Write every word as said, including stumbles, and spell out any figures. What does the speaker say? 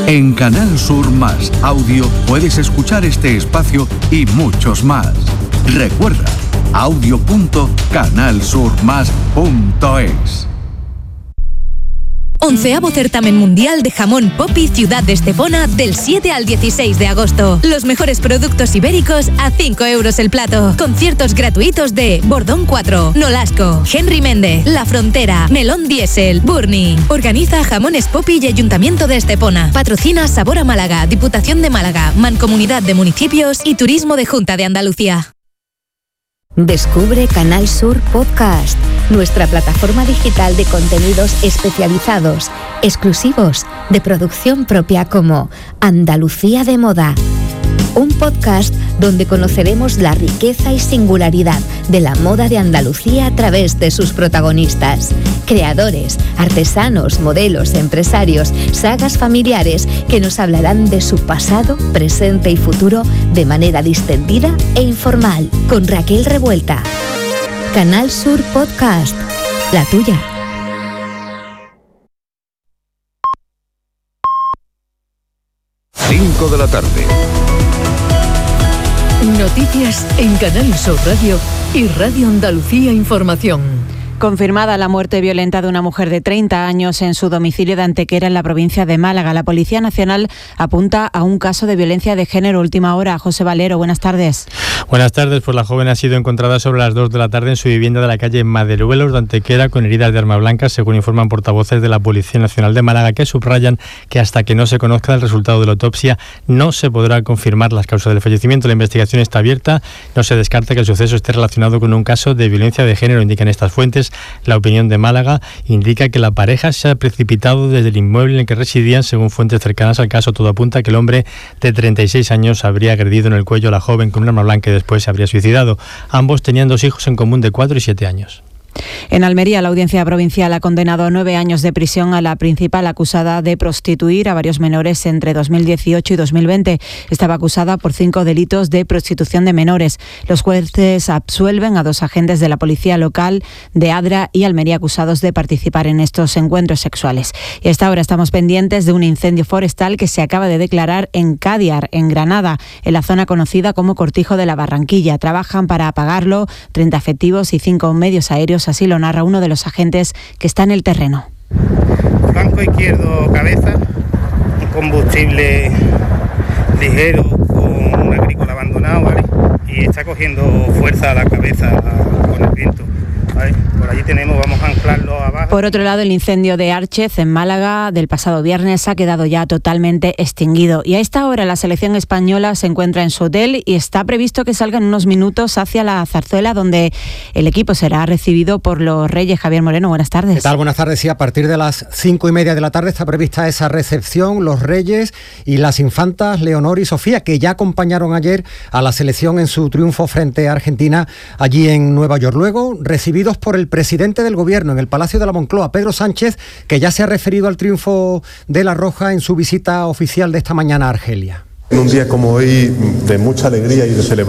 En Canal Sur Más Audio puedes escuchar este espacio y muchos más. Recuerda, audio punto canal sur más punto es. Onceavo Certamen Mundial de Jamón Popi Ciudad de Estepona del siete al dieciséis de agosto. Los mejores productos ibéricos a cinco euros el plato. Conciertos gratuitos de Bordón cuatro, Nolasco, Henry Méndez, La Frontera, Melón Diesel, Burni. Organiza Jamones Popi y Ayuntamiento de Estepona. Patrocina Sabor a Málaga, Diputación de Málaga, Mancomunidad de Municipios y Turismo de Junta de Andalucía. Descubre Canal Sur Podcast, nuestra plataforma digital de contenidos especializados, exclusivos, de producción propia como Andalucía de Moda. Un podcast donde conoceremos la riqueza y singularidad de la moda de Andalucía a través de sus protagonistas. Creadores, artesanos, modelos, empresarios, sagas familiares que nos hablarán de su pasado, presente y futuro de manera distendida e informal. Con Raquel Revuelta. Canal Sur Podcast, la tuya. cinco de la tarde. Noticias en Canal Sur Radio y Radio Andalucía Información. Confirmada la muerte violenta de una mujer de treinta años en su domicilio de Antequera, en la provincia de Málaga. La Policía Nacional apunta a un caso de violencia de género. Última hora. José Valero, buenas tardes. Buenas tardes. Pues la joven ha sido encontrada sobre las dos de la tarde en su vivienda de la calle Maderuelos de Antequera con heridas de arma blanca, según informan portavoces de la Policía Nacional de Málaga, que subrayan que hasta que no se conozca el resultado de la autopsia no se podrá confirmar las causas del fallecimiento. La investigación está abierta. No se descarta que el suceso esté relacionado con un caso de violencia de género, indican estas fuentes. La Opinión de Málaga indica que la pareja se ha precipitado desde el inmueble en el que residían. Según fuentes cercanas al caso, todo apunta a que el hombre de treinta y seis años habría agredido en el cuello a la joven con un arma blanca y después se habría suicidado. Ambos tenían dos hijos en común de cuatro y siete años. En Almería, la Audiencia Provincial ha condenado a nueve años de prisión a la principal acusada de prostituir a varios menores entre dos mil dieciocho y dos mil veinte. Estaba acusada por cinco delitos de prostitución de menores. Los jueces absuelven a dos agentes de la policía local de Adra y Almería acusados de participar en estos encuentros sexuales. Y a esta hora estamos pendientes de un incendio forestal que se acaba de declarar en Cádiar, en Granada, en la zona conocida como Cortijo de la Barranquilla. Trabajan para apagarlo treinta efectivos y cinco medios aéreos. Así lo narra uno de los agentes que está en el terreno. Flanco izquierdo cabeza, un combustible ligero con un agrícola abandonado, ¿vale? Y está cogiendo fuerza a la cabeza con el viento, ¿vale? Por allí tenemos, vamos a anclarlo abajo. Por otro lado, el incendio de Árchez, en Málaga, del pasado viernes, ha quedado ya totalmente extinguido. Y a esta hora la selección española se encuentra en su hotel y está previsto que salga en unos minutos hacia la Zarzuela, donde el equipo será recibido por los Reyes. Javier Moreno, buenas tardes. ¿Qué tal? Buenas tardes. Sí, a partir de las cinco y media de la tarde está prevista esa recepción. Los Reyes y las infantas Leonor y Sofía, que ya acompañaron ayer a la selección en su triunfo frente a Argentina allí en Nueva York. Luego, recibidos por el presidente del Gobierno en el Palacio de la Moncloa, Pedro Sánchez, que ya se ha referido al triunfo de La Roja en su visita oficial de esta mañana a Argelia. En un día como hoy, de mucha alegría y de celebración,